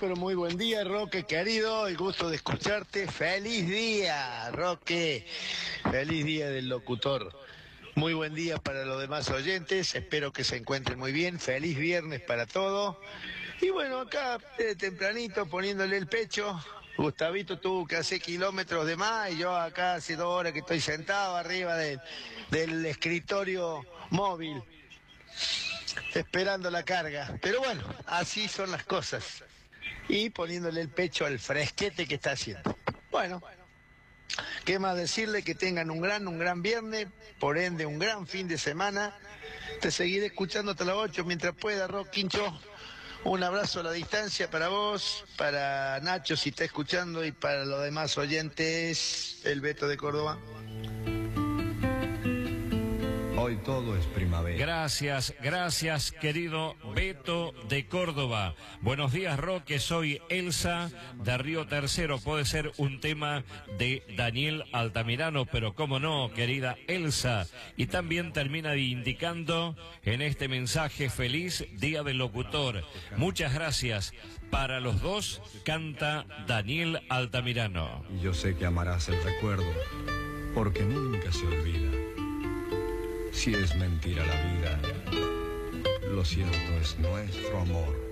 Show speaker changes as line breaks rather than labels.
pero muy buen día, Roque, querido. El gusto de escucharte. Feliz día, Roque. Feliz día del locutor. Muy buen día para los demás oyentes. Espero que se encuentren muy bien. Feliz viernes para todos. Y bueno, acá tempranito poniéndole el pecho. Gustavito tuvo que hacer kilómetros de más y yo acá hace 2 horas que estoy sentado arriba del escritorio móvil, esperando la carga. Pero bueno, así son las cosas. Y poniéndole el pecho al fresquete que está haciendo. Bueno, ¿qué más decirle? Que tengan un gran viernes, por ende un gran fin de semana. Te seguiré escuchando hasta las 8 mientras pueda, Quincho. Un abrazo a la distancia para vos, para Nacho si está escuchando y para los demás oyentes, el Beto de Córdoba.
Hoy todo es primavera.
Gracias, querido Beto de Córdoba. Buenos días, Roque, soy Elsa de Río Tercero. Puede ser un tema de Daniel Altamirano, pero cómo no, querida Elsa. Y también termina indicando en este mensaje: feliz día del locutor. Muchas gracias. Para los dos canta Daniel Altamirano.
Y yo sé que amarás el recuerdo, porque nunca se olvida. Si es mentira la vida, lo cierto es nuestro amor.